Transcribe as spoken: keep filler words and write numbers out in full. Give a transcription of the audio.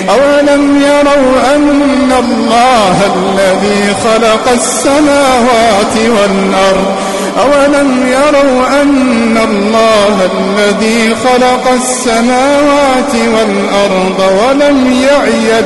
أولم يروا أن الله الذي خلق السماوات والأرض أولم يروا أن الله الذي خلق السماوات والأرض ولم يعي